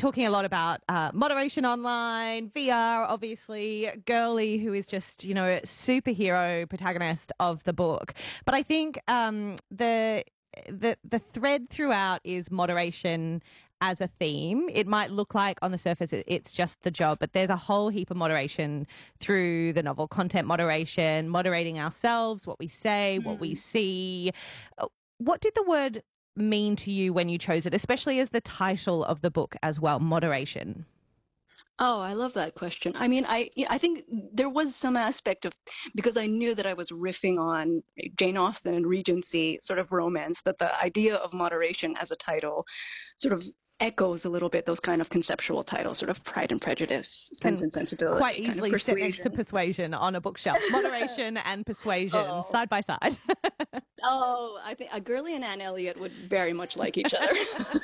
talking a lot about moderation online, VR, obviously, Girly, who is just, a superhero protagonist of the book. But I think the thread throughout is moderation as a theme. It might look like on the surface it's just the job, but there's a whole heap of moderation through the novel. Content moderation, moderating ourselves, what we say, what we see. What did the word mean to you when you chose it, especially as the title of the book as well, moderation? Oh, I love that question. I mean, I think there was some aspect of, because I knew that I was riffing on Jane Austen and Regency sort of romance, that the idea of moderation as a title sort of echoes a little bit those kind of conceptual titles, sort of Pride and Prejudice, Sense Can and Sensibility, quite kind of easily sit next to persuasion. persuasion on a bookshelf. Moderation and persuasion Oh, side by side. I think Gurley and Anne Elliot would very much like each other.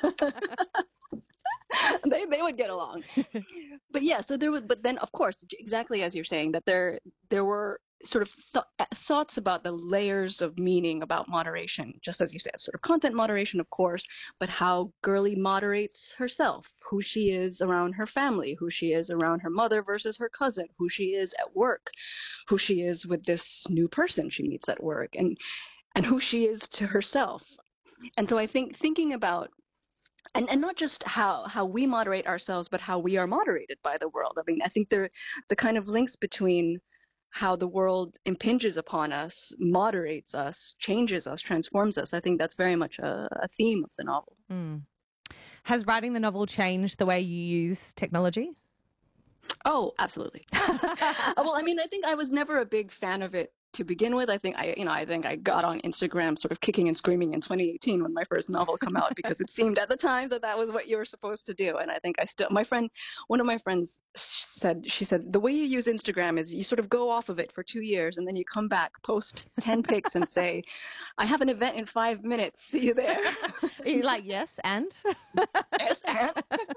They would get along. But yeah, so there was, but then of course, exactly as you're saying, that there were sort of thoughts about the layers of meaning about moderation, just as you said, sort of content moderation, of course, but how Gurley moderates herself, who she is around her family, who she is around her mother versus her cousin, who she is at work, who she is with this new person she meets at work, and who she is to herself. And so I think thinking about and not just how we moderate ourselves, but how we are moderated by the world. I mean, I think the kind of links between how the world impinges upon us, moderates us, changes us, transforms us. I think that's very much a theme of the novel. Mm. Has writing the novel changed the way you use technology? Oh, absolutely. Well, I mean, I think I was never a big fan of it to begin with. I think I got on Instagram sort of kicking and screaming in 2018 when my first novel came out, because it seemed at the time that was what you were supposed to do. And I think one of my friends she said, the way you use Instagram is you sort of go off of it for 2 years and then you come back, post 10 pics and say, I have an event in 5 minutes. See you there. You're like, yes, and? Yes, and?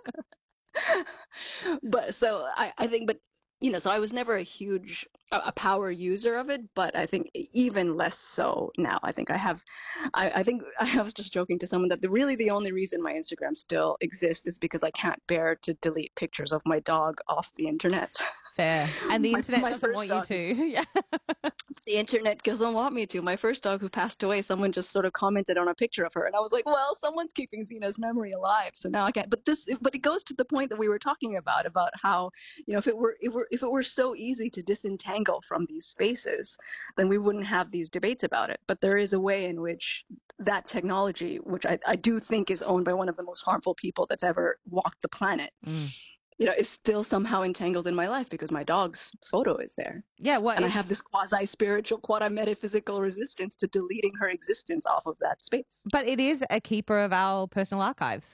But so I think, but so I was never a power user of it, but I think even less so now. I think I think I was just joking to someone that really the only reason my Instagram still exists is because I can't bear to delete pictures of my dog off the internet. Fair. And the internet my doesn't first want you dog, to. Yeah. the internet doesn't want me to. My first dog who passed away, someone just sort of commented on a picture of her, and I was like, well, someone's keeping Xena's memory alive, so now I can't. But it goes to the point that we were talking about how, if it were so easy to disentangle from these spaces, then we wouldn't have these debates about it. But there is a way in which that technology, which I do think is owned by one of the most harmful people that's ever walked the planet, is still somehow entangled in my life because my dog's photo is there. Yeah, and I have this quasi-spiritual, quasi-metaphysical resistance to deleting her existence off of that space. but it is a keeper of our personal archives.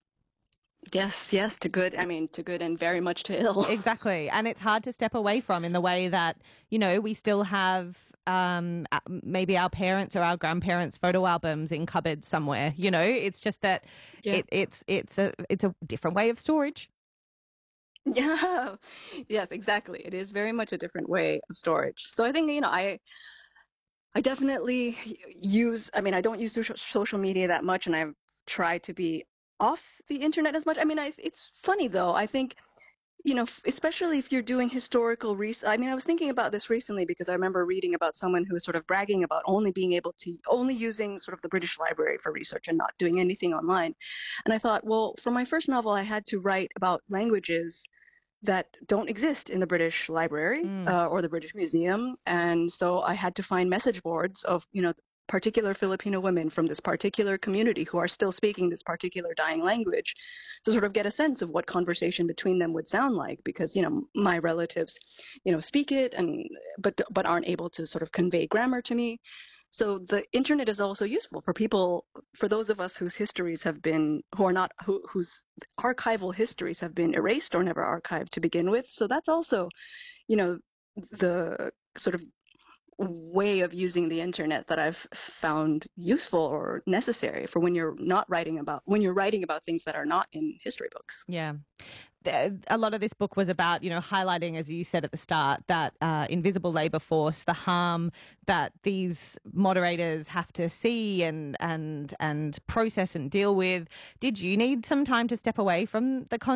Yes, to good and very much to ill. Exactly. And it's hard to step away from, in the way that, we still have maybe our parents or our grandparents' photo albums in cupboards somewhere. It's just that it's a different way of storage. Yeah, yes, exactly. It is very much a different way of storage. So I think, I definitely I don't use social media that much, and I've tried to be off the internet as much. It's funny though. I think, especially if you're doing historical research. I was thinking about this recently because I remember reading about someone who was sort of bragging about only using sort of the British Library for research and not doing anything online. And I thought, well, for my first novel, I had to write about languages that don't exist in the British Library or the British Museum. And so I had to find message boards of, particular Filipino women from this particular community who are still speaking this particular dying language, to sort of get a sense of what conversation between them would sound like, because my relatives speak it but aren't able to sort of convey grammar to me. So the internet is also useful for those of us whose histories have been whose archival histories have been erased or never archived to begin with. So that's also the sort of way of using the internet that I've found useful or necessary for when you're writing about things that are not in history books. Yeah. A lot of this book was about, highlighting, as you said at the start, that invisible labor force, the harm that these moderators have to see and process and deal with. Did you need some time to step away from the content?